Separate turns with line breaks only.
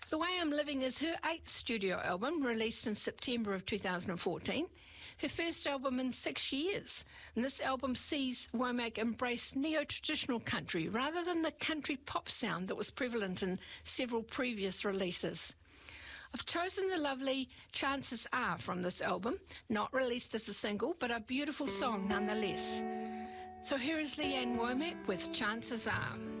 The Way I'm Living is her 8th studio album, released in September of 2014. Her first album in 6 years. And this album sees Womack embrace neo-traditional country rather than the country pop sound that was prevalent in several previous releases. I've chosen the lovely Chances Are from this album, not released as a single, but a beautiful song nonetheless. So here is Leanne Womack with Chances Are.